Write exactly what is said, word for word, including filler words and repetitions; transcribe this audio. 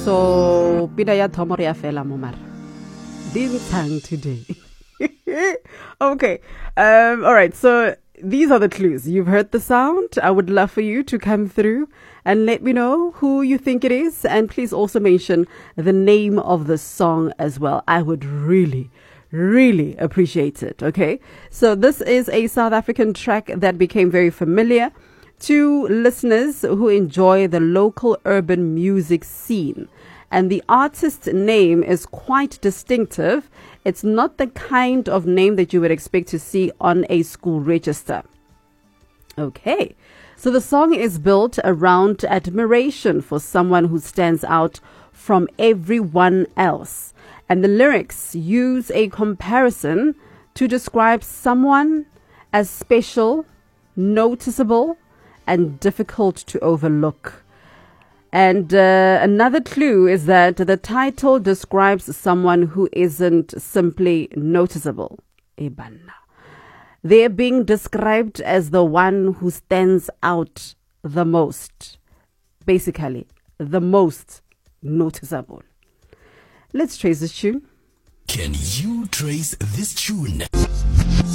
So, pina ya thomo re a fela mo mara. Dintshang today. Okay. Um, all right. So, these are the clues. You've heard the sound. I would love for you to come through and let me know who you think it is. And please also mention the name of the song as well. I would really, really appreciate it. Okay. So this is a South African track that became very familiar to listeners who enjoy the local urban music scene. And the artist's name is quite distinctive. It's not the kind of name that you would expect to see on a school register. Okay, so the song is built around admiration for someone who stands out from everyone else. And the lyrics use a comparison to describe someone as special, noticeable, and difficult to overlook. And uh, another clue is that the title describes someone who isn't simply noticeable. Ebana. They're being described as the one who stands out the most. Basically, the most noticeable. Let's trace this tune. Can you trace this tune?